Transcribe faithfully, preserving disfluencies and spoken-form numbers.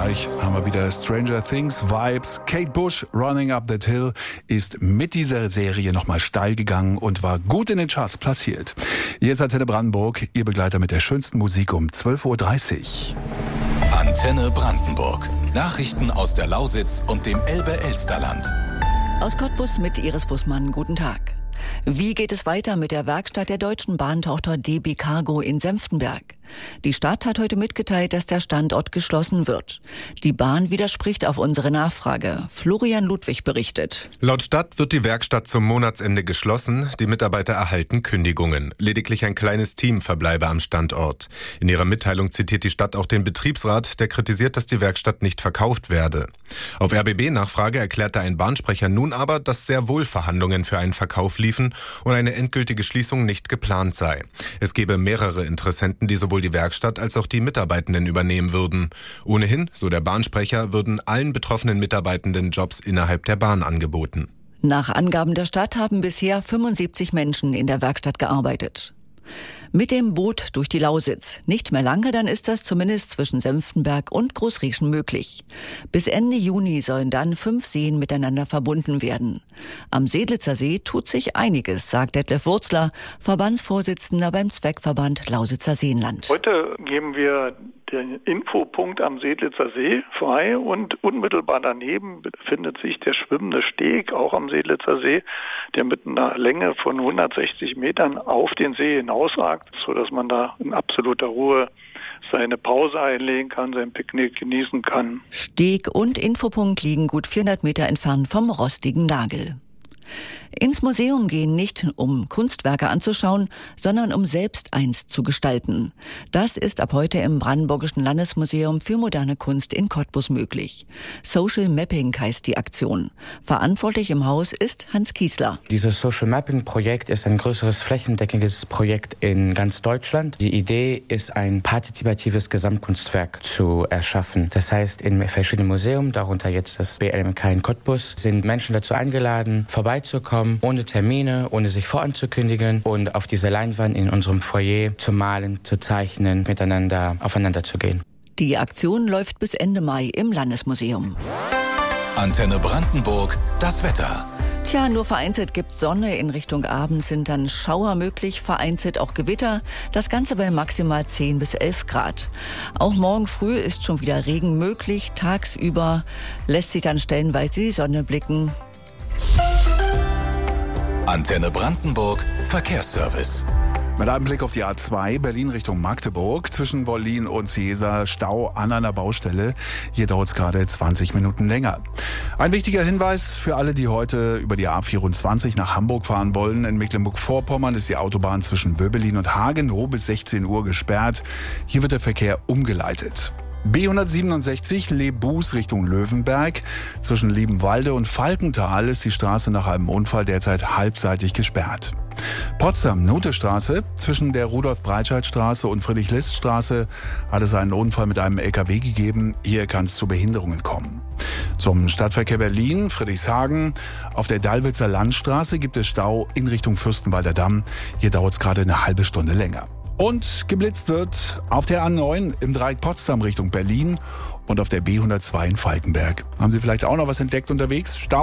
Gleich haben wir wieder Stranger Things Vibes. Kate Bush, Running Up That Hill, ist mit dieser Serie nochmal steil gegangen und war gut in den Charts platziert. Hier ist Antenne Brandenburg, Ihr Begleiter mit der schönsten Musik um zwölf Uhr dreißig. Antenne Brandenburg. Nachrichten aus der Lausitz und dem Elbe-Elsterland. Aus Cottbus mit Iris Bussmann. Guten Tag. Wie geht es weiter mit der Werkstatt der deutschen Bahntochter D B Cargo in Senftenberg? Die Stadt hat heute mitgeteilt, dass der Standort geschlossen wird. Die Bahn widerspricht auf unsere Nachfrage. Florian Ludwig berichtet. Laut Stadt wird die Werkstatt zum Monatsende geschlossen. Die Mitarbeiter erhalten Kündigungen. Lediglich ein kleines Team verbleibe am Standort. In ihrer Mitteilung zitiert die Stadt auch den Betriebsrat, der kritisiert, dass die Werkstatt nicht verkauft werde. Auf R B B-Nachfrage erklärte ein Bahnsprecher nun aber, dass sehr wohl Verhandlungen für einen Verkauf liefen und eine endgültige Schließung nicht geplant sei. Es gebe mehrere Interessenten, die sowohl die Werkstatt als auch die Mitarbeitenden übernehmen würden. Ohnehin, so der Bahnsprecher, würden allen betroffenen Mitarbeitenden Jobs innerhalb der Bahn angeboten. Nach Angaben der Stadt haben bisher fünfundsiebzig Menschen in der Werkstatt gearbeitet. Mit dem Boot durch die Lausitz. Nicht mehr lange, dann ist das zumindest zwischen Senftenberg und Großrieschen möglich. Bis Ende Juni sollen dann fünf Seen miteinander verbunden werden. Am Sedlitzer See tut sich einiges, sagt Detlef Wurzler, Verbandsvorsitzender beim Zweckverband Lausitzer Seenland. Heute geben wir den Infopunkt am Sedlitzer See frei und unmittelbar daneben befindet sich der schwimmende Steg, auch am Sedlitzer See, der mit einer Länge von hundertsechzig Metern auf den See hinausragt, sodass man da in absoluter Ruhe seine Pause einlegen kann, sein Picknick genießen kann. Steg und Infopunkt liegen gut vierhundert Meter entfernt vom rostigen Nagel. Ins Museum gehen nicht, um Kunstwerke anzuschauen, sondern um selbst eins zu gestalten. Das ist ab heute im Brandenburgischen Landesmuseum für moderne Kunst in Cottbus möglich. Social Mapping heißt die Aktion. Verantwortlich im Haus ist Hans Kiesler. Dieses Social Mapping Projekt ist ein größeres flächendeckendes Projekt in ganz Deutschland. Die Idee ist, ein partizipatives Gesamtkunstwerk zu erschaffen. Das heißt, in verschiedenen Museen, darunter jetzt das B L M K in Cottbus, sind Menschen dazu eingeladen, vorbeizukommen, ohne Termine, ohne sich voranzukündigen und auf dieser Leinwand in unserem Foyer zu malen, zu zeichnen, miteinander aufeinander zu gehen. Die Aktion läuft bis Ende Mai im Landesmuseum. Antenne Brandenburg, das Wetter. Tja, nur vereinzelt gibt Sonne. In Richtung Abend sind dann Schauer möglich, vereinzelt auch Gewitter. Das Ganze bei maximal zehn bis elf Grad. Auch morgen früh ist schon wieder Regen möglich. Tagsüber lässt sich dann stellenweise die Sonne blicken. Antenne Brandenburg, Verkehrsservice. Mit einem Blick auf die A zwei, Berlin Richtung Magdeburg, zwischen Wollin und Seesa, Stau an einer Baustelle. Hier dauert es gerade zwanzig Minuten länger. Ein wichtiger Hinweis für alle, die heute über die A vierundzwanzig nach Hamburg fahren wollen. In Mecklenburg-Vorpommern ist die Autobahn zwischen Wöbelin und Hagenow bis sechzehn Uhr gesperrt. Hier wird der Verkehr umgeleitet. B hundertsiebenundsechzig Lebus Richtung Löwenberg. Zwischen Liebenwalde und Falkenthal ist die Straße nach einem Unfall derzeit halbseitig gesperrt. Potsdam-Notestraße, zwischen der Rudolf-Breitscheid-Straße und Friedrich-List-Straße hat es einen Unfall mit einem L K W gegeben. Hier kann es zu Behinderungen kommen. Zum Stadtverkehr Berlin, Friedrichshagen. Auf der Dallwitzer Landstraße gibt es Stau in Richtung Fürstenwalder Damm. Hier dauert es gerade eine halbe Stunde länger. Und geblitzt wird auf der A neun im Dreieck Potsdam Richtung Berlin und auf der B hundertzwei in Falkenberg. Haben Sie vielleicht auch noch was entdeckt unterwegs? Stau